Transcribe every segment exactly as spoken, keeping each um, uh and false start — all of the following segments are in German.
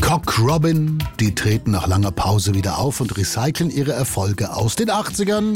Cock Robin, die treten nach langer Pause wieder auf und recyceln ihre Erfolge aus den achtzigern.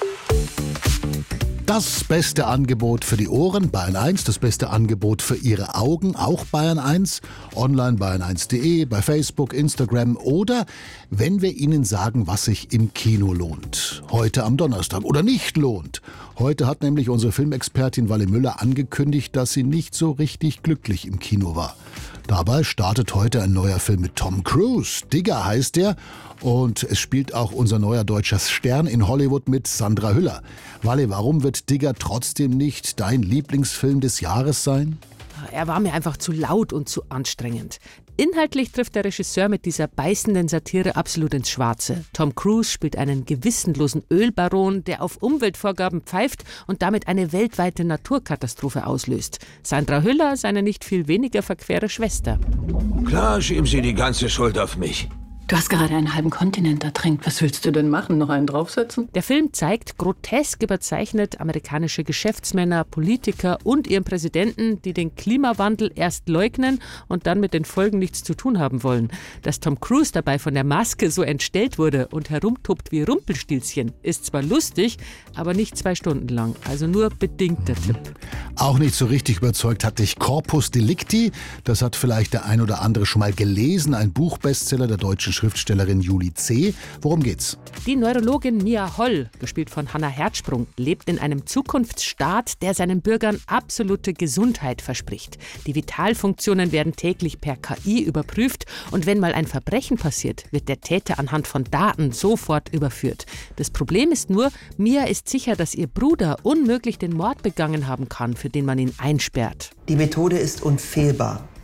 Das beste Angebot für die Ohren, Bayern eins. Das beste Angebot für Ihre Augen, auch Bayern eins. Online bayern eins punkt de, bei Facebook, Instagram oder wenn wir Ihnen sagen, was sich im Kino lohnt. Heute am Donnerstag oder nicht lohnt. Heute hat nämlich unsere Filmexpertin Walle Müller angekündigt, dass sie nicht so richtig glücklich im Kino war. Dabei startet heute ein neuer Film mit Tom Cruise. Digger heißt er. Und es spielt auch unser neuer deutscher Stern in Hollywood mit, Sandra Hüller. Walle, warum wird Digger trotzdem nicht dein Lieblingsfilm des Jahres sein? Er war mir einfach zu laut und zu anstrengend. Inhaltlich trifft der Regisseur mit dieser beißenden Satire absolut ins Schwarze. Tom Cruise spielt einen gewissenlosen Ölbaron, der auf Umweltvorgaben pfeift und damit eine weltweite Naturkatastrophe auslöst. Sandra Hüller, seine nicht viel weniger verquere Schwester. Klar schieben Sie die ganze Schuld auf mich. Du hast gerade einen halben Kontinent ertränkt. Was willst du denn machen? Noch einen draufsetzen? Der Film zeigt grotesk überzeichnet amerikanische Geschäftsmänner, Politiker und ihren Präsidenten, die den Klimawandel erst leugnen und dann mit den Folgen nichts zu tun haben wollen. Dass Tom Cruise dabei von der Maske so entstellt wurde und herumtobt wie Rumpelstilzchen, ist zwar lustig, aber nicht zwei Stunden lang. Also nur bedingter Tipp. Auch nicht so richtig überzeugt hat dich Corpus Delicti. Das hat vielleicht der ein oder andere schon mal gelesen. Ein Buchbestseller der deutschen Schriftstellerin Julie C. Worum geht's? Die Neurologin Mia Holl, gespielt von Hannah Herzsprung, lebt in einem Zukunftsstaat, der seinen Bürgern absolute Gesundheit verspricht. Die Vitalfunktionen werden täglich per K I überprüft und wenn mal ein Verbrechen passiert, wird der Täter anhand von Daten sofort überführt. Das Problem ist nur, Mia ist sicher, dass ihr Bruder unmöglich den Mord begangen haben kann, für den man ihn einsperrt. Die Methode ist unfehlbar.